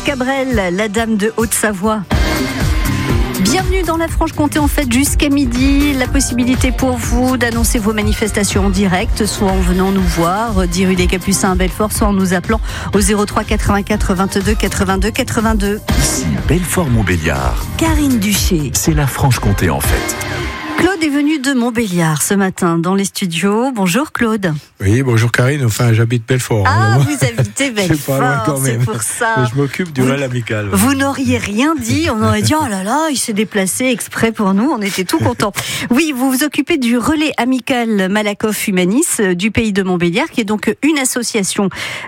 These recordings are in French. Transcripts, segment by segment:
Cabrel, la dame de Haute-Savoie. Bienvenue dans la Franche-Comté, en fait, jusqu'à midi. La possibilité pour vous d'annoncer vos manifestations en direct, soit en venant nous voir, 10 rue des Capucins à Belfort, soit en nous appelant au 03 84 22 82 82. Ici, Belfort-Montbéliard. Karine Duché. C'est la Franche-Comté, en fait. Claude est venu de Montbéliard ce matin dans les studios. Bonjour Claude. Oui, bonjour Karine. Enfin, j'habite Belfort. Ah, vous habitez Belfort, c'est pas loin quand même. C'est pour ça. Mais je m'occupe du relais amical. Vous n'auriez rien dit. On aurait dit, oh là là, il s'est déplacé exprès pour nous. On était tout contents. Oui, vous vous occupez du relais amical Malakoff Humanis du pays de Montbéliard, qui est donc une association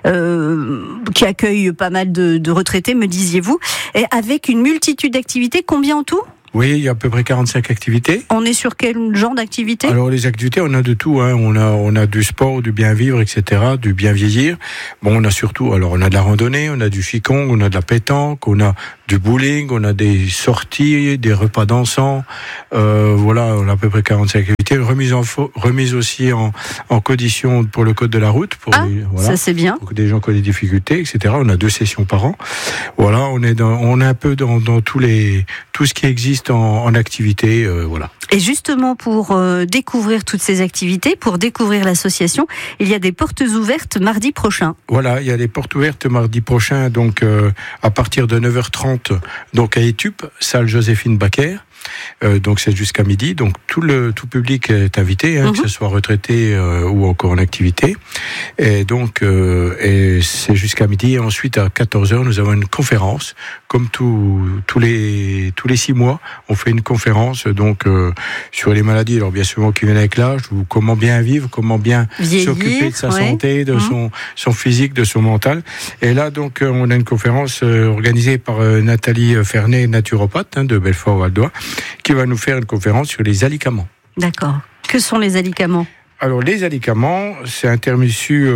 qui accueille pas mal de retraités, me disiez-vous, et avec une multitude d'activités. Combien en tout ? Oui, il y a à peu près 45 activités. On est sur quel genre d'activité ? Alors les activités, on a de tout. Hein. On a du sport, du bien vivre, etc., du bien vieillir. Bon, on a surtout, alors on a de la randonnée, on a du qigong, on a de la pétanque, on a du bowling, on a des sorties, des repas dansants. Voilà, on a à peu près 45 activités. Remise aussi en condition pour le code de la route. Pour ça c'est bien. Pour des gens qui ont des difficultés, etc. On a 2 sessions par an. Voilà, on est un peu dans tout ce qui existe en activité, voilà. Et justement, pour découvrir toutes ces activités, pour découvrir l'association, il y a des portes ouvertes mardi prochain. Voilà, il y a des portes ouvertes mardi prochain, donc à partir de 9h30, donc à Étup, salle Joséphine Baker. Donc c'est jusqu'à midi, donc tout public est invité, que ce soit retraité ou encore en activité, et donc c'est jusqu'à midi. Et ensuite à 14h nous avons une conférence, comme tous les 6 mois on fait une conférence donc sur les maladies, alors bien sûr qui viennent avec l'âge, ou comment bien vivre, comment bien s'occuper de sa santé, de son physique, de son mental. Et là donc on a une conférence organisée par Nathalie Fernet, naturopathe de Belfort-Valdois, qui va nous faire une conférence sur les alicaments. D'accord. Que sont les alicaments ? Alors, les alicaments, c'est un terme issu,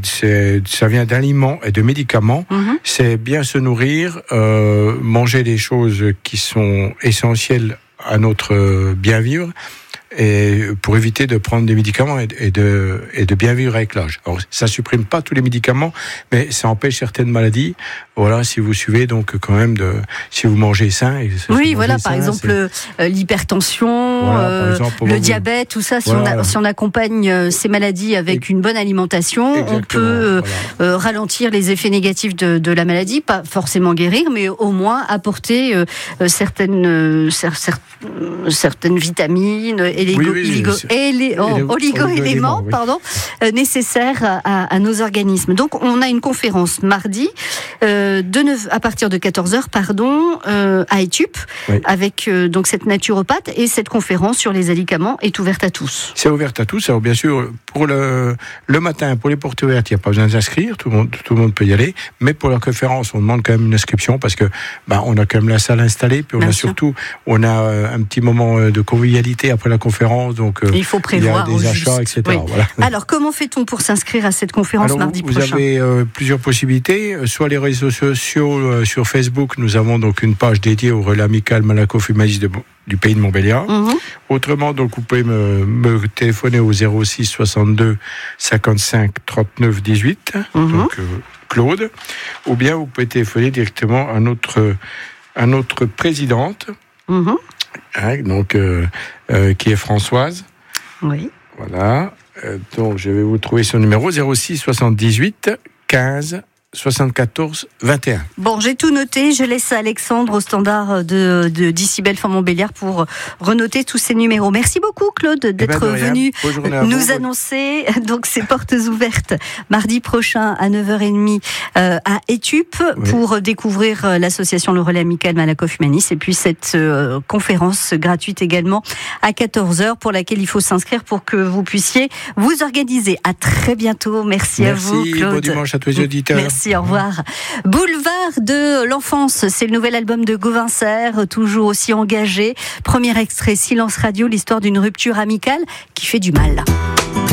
ça vient d'aliments et de médicaments. C'est bien se nourrir, manger des choses qui sont essentielles à notre bien vivre, et pour éviter de prendre des médicaments et de bien vivre avec l'âge. Alors, ça supprime pas tous les médicaments, mais ça empêche certaines maladies. Voilà, si vous suivez donc quand même si vous mangez sain. Oui, voilà, par exemple l'hypertension, par exemple, le diabète, tout ça. Si on accompagne ces maladies avec une bonne alimentation, on peut ralentir les effets négatifs de la maladie, pas forcément guérir, mais au moins apporter certaines vitamines oligo-éléments nécessaires à nos organismes. Donc on a une conférence mardi à partir de 14h à Étup, avec donc cette naturopathe, et cette conférence sur les alicaments est ouverte à tous. C'est ouvert à tous. Alors bien sûr, pour le matin, pour les portes ouvertes, il n'y a pas besoin d'inscrire, tout le monde peut y aller, mais pour la conférence, on demande quand même une inscription, parce que on a quand même la salle installée, puis on a un petit moment de convivialité après la conférence, donc il faut prévoir, il y a des achats, etc. Oui. Voilà. Alors comment fait-on pour s'inscrire à cette conférence mardi prochain ? Vous avez plusieurs possibilités, soit les réseaux sociaux, sur Facebook, nous avons donc une page dédiée au relais amical Malakoff Humanis du pays de Montbéliard. Autrement, donc vous pouvez me téléphoner au 06 62 55 39 18, donc Claude, ou bien vous pouvez téléphoner directement à notre présidente, qui est Françoise. Oui. Voilà. Donc je vais vous trouver son numéro 06 78 15 74 21. Bon, j'ai tout noté. Je laisse Alexandre au standard d'ici Belfort-Montbéliard pour renoter tous ces numéros. Merci beaucoup, Claude, d'être venu nous annoncer donc ces portes ouvertes mardi prochain à 9h30 à Étup pour découvrir l'association Le Relais Amical Malakoff Humanis, et puis cette conférence gratuite également à 14h pour laquelle il faut s'inscrire pour que vous puissiez vous organiser. À très bientôt. Merci à vous, Claude. Bon dimanche à tous les auditeurs. Merci. Au revoir. Boulevard de l'enfance, c'est le nouvel album de Gauvin Serre, toujours aussi engagé. Premier extrait, Silence Radio, l'histoire d'une rupture amicale qui fait du mal.